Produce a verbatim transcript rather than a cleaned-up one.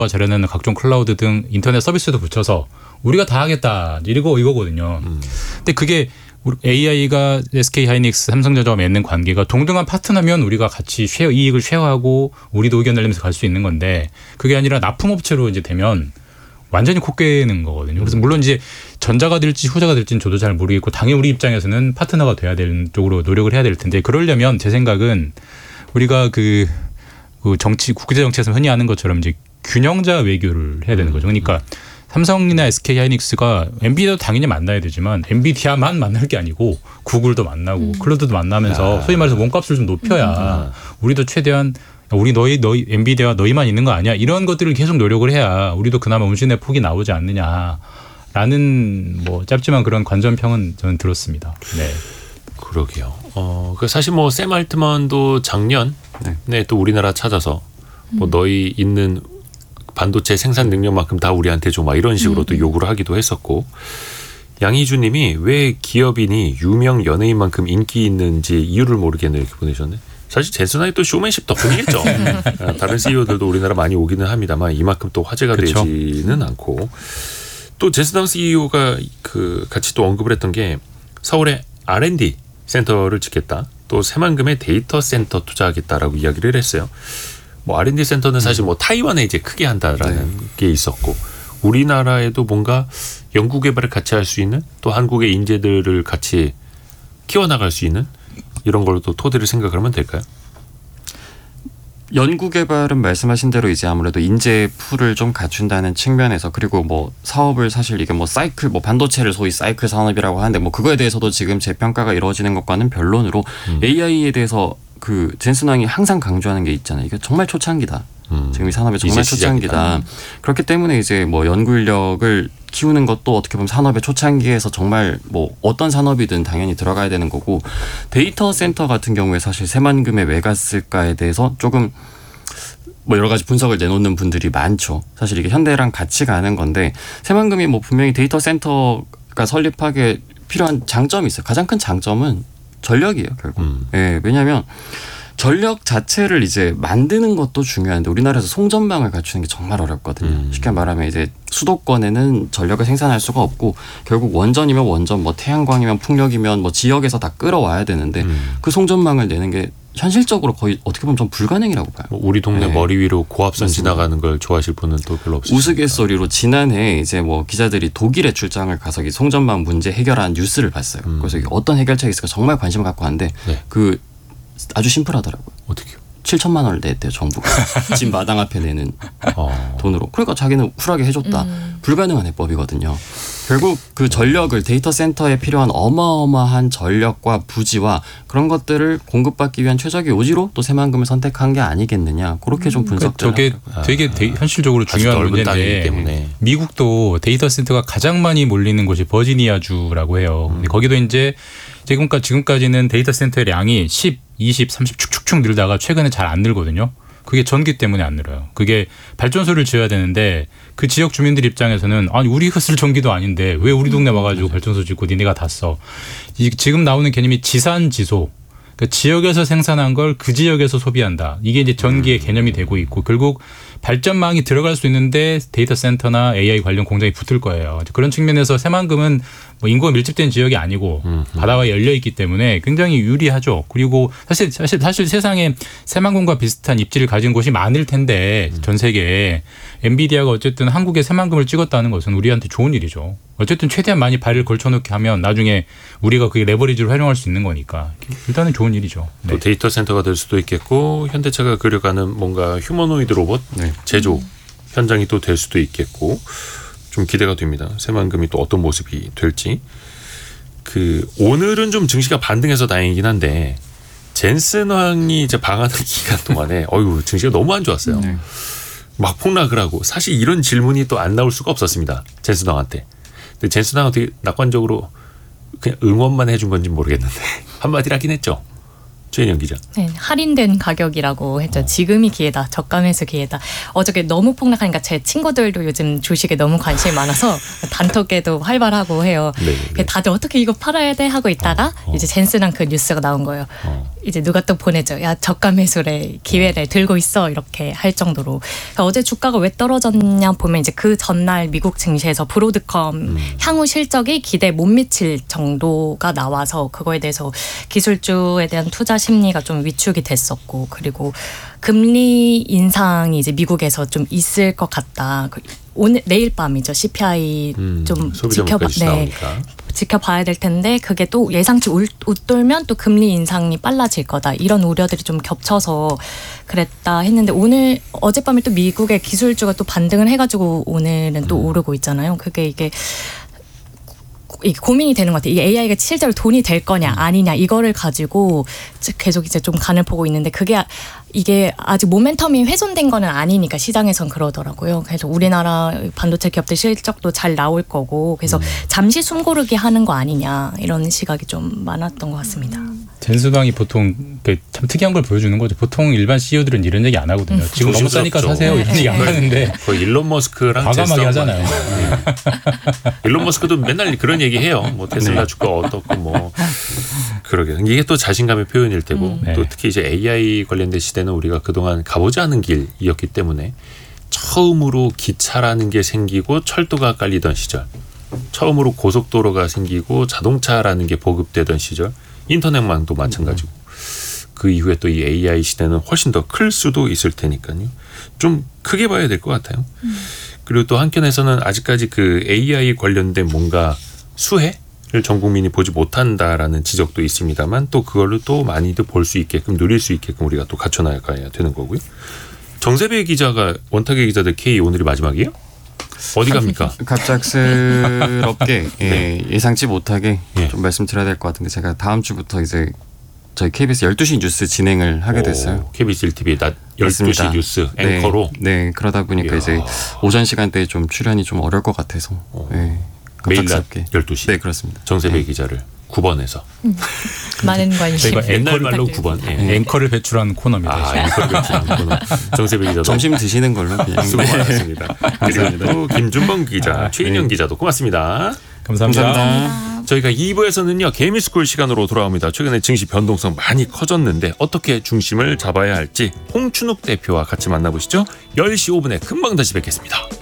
자료내는 각종 클라우드 등 인터넷 서비스도 붙여서 우리가 다 하겠다 이거 이거거든요. 음. 근데 그게 에이아이가 에스케이하이닉스, 삼성전자와 맺는 관계가 동등한 파트너면 우리가 같이 쉐어, 이익을 쉐어하고 우리도 의견 내면서 갈 수 있는 건데 그게 아니라 납품업체로 이제 되면 완전히 코 깨는 거거든요. 그래서 물론 이제 전자가 될지 후자가 될지는 저도 잘 모르겠고 당연히 우리 입장에서는 파트너가 돼야 되는 쪽으로 노력을 해야 될 텐데 그러려면 제 생각은 우리가 그, 그 정치 국제 정치에서 흔히 하는 것처럼 이제 균형자 외교를 해야 되는 거죠. 그러니까 삼성이나 에스케이하이닉스가 엔비디아도 당연히 만나야 되지만 엔비디아만 만날 게 아니고 구글도 만나고 음. 클라우드도 만나면서 아. 소위 말해서 몸값을 좀 높여야 음. 우리도 최대한 우리 너희 너희 엔비디아와 너희만 있는 거 아니야? 이런 것들을 계속 노력을 해야 우리도 그나마 운신의 폭이 나오지 않느냐라는 뭐 짧지만 그런 관전평은 저는 들었습니다. 네. 그러게요. 어, 그 사실 뭐 샘 알트만도 작년 네. 네, 또 우리나라 찾아서 뭐 음. 너희 있는 반도체 생산 능력만큼 다 우리한테 줘 막 이런 식으로 음. 또 요구를 하기도 했었고 양희주님이 왜 기업인이 유명 연예인만큼 인기 있는지 이유를 모르겠네 이렇게 보내셨네. 사실 젠슨하이 또 쇼맨십 덕분이겠죠. 다른 씨이오들도 우리나라 많이 오기는 합니다만 이만큼 또 화제가 그쵸. 되지는 않고 또 젠슨하이 씨이오가 그 같이 또 언급을 했던 게 서울에 알 앤 디 센터를 짓겠다. 또 새만금에 데이터 센터 투자하겠다라고 이야기를 했어요. 뭐 알 앤 디 센터는 사실 뭐 타이완에 이제 크게 한다라는 네. 게 있었고 우리나라에도 뭔가 연구 개발을 같이 할 수 있는 또 한국의 인재들을 같이 키워나갈 수 있는 이런 걸로 또 토대를 생각을 하면 될까요? 연구 개발은 말씀하신 대로 이제 아무래도 인재 풀을 좀 갖춘다는 측면에서 그리고 뭐 사업을 사실 이게 뭐 사이클 뭐 반도체를 소위 사이클 산업이라고 하는데 뭐 그거에 대해서도 지금 재평가가 이루어지는 것과는 변론으로 음. 에이아이에 대해서 그 젠슨왕이 항상 강조하는 게 있잖아요. 이게 정말 초창기다. 음. 지금 이 산업이 정말 초창기다. 음. 그렇기 때문에 이제 뭐 연구 인력을 키우는 것도 어떻게 보면 산업의 초창기에서 정말 뭐 어떤 산업이든 당연히 들어가야 되는 거고 데이터 센터 같은 경우에 사실 새만금에 왜 갔을까에 대해서 조금 뭐 여러 가지 분석을 내놓는 분들이 많죠. 사실 이게 현대랑 같이 가는 건데 새만금이 뭐 분명히 데이터 센터가 설립하기에 필요한 장점이 있어요. 가장 큰 장점은 전력이에요, 결국. 음. 예, 왜냐하면 전력 자체를 이제 만드는 것도 중요한데 우리나라에서 송전망을 갖추는 게 정말 어렵거든요. 음. 쉽게 말하면 이제 수도권에는 전력을 생산할 수가 없고 결국 원전이면 원전, 뭐 태양광이면 풍력이면 뭐 지역에서 다 끌어와야 되는데 음. 그 송전망을 내는 게 현실적으로 거의 어떻게 보면 좀 불가능이라고 봐요. 뭐 우리 동네 네. 머리 위로 고압선 맞습니다. 지나가는 걸 좋아하실 분은 또 별로 없으시죠. 우스갯소리로 지난해 이제 뭐 기자들이 독일에 출장을 가서 이 송전망 문제 해결한 뉴스를 봤어요. 음. 그래서 이게 어떤 해결책이 있을까 정말 관심을 갖고 왔는데 네. 그 아주 심플하더라고요. 어떻게요? 칠천만 원을 냈대요, 정부가. 집 마당 앞에 내는 어. 돈으로. 그러니까 자기는 쿨하게 해줬다. 음. 불가능한 해법이거든요. 결국 그 전력을 데이터 센터에 필요한 어마어마한 전력과 부지와 그런 것들을 공급받기 위한 최적의 요지로 또 새만금을 선택한 게 아니겠느냐. 그렇게 좀 분석들 저게 하더라고요. 되게 데, 현실적으로 중요한 문제인데 때문에. 미국도 데이터 센터가 가장 많이 몰리는 곳이 버지니아주라고 해요. 음. 근데 거기도 이제 지금까지, 지금까지는 데이터 센터의 양이 십, 이십, 삼십 축축축 늘다가 최근에 잘 안 늘거든요. 그게 전기 때문에 안 늘어요. 그게 발전소를 지어야 되는데 그 지역 주민들 입장에서는 아니 우리가 쓸 전기도 아닌데 왜 우리 동네 와가지고 발전소 짓고 니네가 다 써. 지금 나오는 개념이 지산지소. 그러니까 지역에서 생산한 걸 그 지역에서 소비한다. 이게 이제 전기의 개념이 되고 있고 결국 발전망이 들어갈 수 있는데 데이터 센터나 에이아이 관련 공장이 붙을 거예요. 그런 측면에서 새만금은 뭐 인구가 밀집된 지역이 아니고 음, 음. 바다와 열려 있기 때문에 굉장히 유리하죠. 그리고 사실 사실 사실 세상에 새만금과 비슷한 입지를 가진 곳이 많을 텐데 전 세계에 엔비디아가 어쨌든 한국에 새만금을 찍었다는 것은 우리한테 좋은 일이죠. 어쨌든 최대한 많이 발을 걸쳐놓게 하면 나중에 우리가 그게 레버리지로 활용할 수 있는 거니까 일단은 좋은 일이죠. 네. 또 데이터 센터가 될 수도 있겠고 현대차가 그려가는 뭔가 휴머노이드 로봇 네. 제조 음. 현장이 또 될 수도 있겠고 좀 기대가 됩니다. 새만금이 또 어떤 모습이 될지. 그 오늘은 좀 증시가 반등해서 다행이긴 한데 젠슨 왕이 이제 방한한 기간 동안에 어유 증시가 너무 안 좋았어요. 네. 막 폭락을 하고 사실 이런 질문이 또 안 나올 수가 없었습니다. 젠슨 왕한테. 근데 젠슨 왕은 되게 낙관적으로 그냥 응원만 해준 건지 모르겠는데 한마디를 하긴 했죠. 최인영 기자. 네, 할인된 가격이라고 했죠. 어. 지금이 기회다. 저가매수 기회다. 어저께 너무 폭락하니까 제 친구들도 요즘 주식에 너무 관심이 많아서 단톡에도 활발하고 해요. 네네. 다들 어떻게 이거 팔아야 돼 하고 있다가 어, 어. 이제 젠슨랑 그 뉴스가 나온 거예요. 어. 이제 누가 또 보내죠. 야 저가 매수래 기회를 들고 있어 이렇게 할 정도로. 그러니까 어제 주가가 왜 떨어졌냐 보면 이제 그 전날 미국 증시에서 브로드컴 음. 향후 실적이 기대에 못 미칠 정도가 나와서 그거에 대해서 기술주에 대한 투자 심리가 좀 위축이 됐었고 그리고 금리 인상이 이제 미국에서 좀 있을 것 같다. 오늘 내일 밤이죠. 씨피아이 음, 좀 소비자 지켜봐. 물가지수 나오니까. 지켜봐야 될 텐데 그게 또 예상치 울- 웃돌면 또 금리 인상이 빨라질 거다 이런 우려들이 좀 겹쳐서 그랬다 했는데 오늘 어젯밤에 또 미국의 기술주가 또 반등을 해가지고 오늘은 또 음. 오르고 있잖아요. 그게 이게 이게 고민이 되는 것 같아요. 이 에이아이가 실제로 돈이 될 거냐 아니냐 이거를 가지고 계속 이제 좀 간을 보고 있는데 그게 이게 아직 모멘텀이 훼손된 거는 아니니까 시장에선 그러더라고요. 그래서 우리나라 반도체 기업들 실적도 잘 나올 거고 그래서 음. 잠시 숨고르기 하는 거 아니냐 이런 시각이 좀 많았던 것 같습니다. 젠수방이 보통 참 특이한 걸 보여주는 거죠. 보통 일반 씨이오들은 이런 얘기 안 하거든요. 지금 너무 싸니까 조심스럽죠. 사세요 이런 얘기 안 하는데 거의 일론 머스크랑 과감하게 제스하고 하잖아요. 일론 머스크도 맨날 그런 얘기 해요. 뭐 테슬라 주가 어떻고 뭐 그러게 이게 또 자신감의 표현일 테고 네. 또 특히 이제 에이아이 관련된 시대는 우리가 그동안 가보지 않은 길이었기 때문에 처음으로 기차라는 게 생기고 철도가 깔리던 시절, 처음으로 고속도로가 생기고 자동차라는 게 보급되던 시절, 인터넷망도 마찬가지고 그 이후에 또 이 에이아이 시대는 훨씬 더 클 수도 있을 테니까요. 좀 크게 봐야 될 것 같아요. 음. 그리고 또 한편에서는 아직까지 그 에이아이 관련된 뭔가 수혜를 전 국민이 보지 못한다라는 지적도 있습니다만 또 그걸로 또 많이들 볼 수 있게끔 누릴 수 있게끔 우리가 또 갖춰나가야 되는 거고요. 정세배 기자가 원탁의 기자들 K 오늘이 마지막이에요? 어디 갑니까? 갑작스럽게 예, 네. 예상치 못하게 예. 좀 말씀드려야 될 것 같은데 제가 다음 주부터 이제 저희 케이비에스 열두 시 뉴스 진행을 하게 됐어요. 오, 케이비에스 일 티비 낮 열두 시 맞습니다. 뉴스 네, 앵커로. 네, 그러다 보니까 이야. 이제 오전 시간대에 좀 출연이 좀 어려울 것 같아서 오. 네, 매일 낮 갑작스럽게. 열두 시. 네, 그렇습니다. 정세배 네. 기자를 구 번에서. 많은 관심. 저희가 옛날 앵커를 말로 부탁드립니다. 구 번. 예. 앵커를 배출하는 코너입니다. 아, 앵커를 배치하는 정세배 기자도 점심 드시는 걸로 그냥. 수고 네. 많았습니다. 그리고 또 김준범 기자, 최인영 네. 기자도 고맙습니다. 감사합니다. 감사합니다. 저희가 이 부에서는요 개미스쿨 시간으로 돌아옵니다. 최근에 증시 변동성 많이 커졌는데 어떻게 중심을 잡아야 할지 홍춘욱 대표와 같이 만나보시죠. 열 시 오 분에 금방 다시 뵙겠습니다.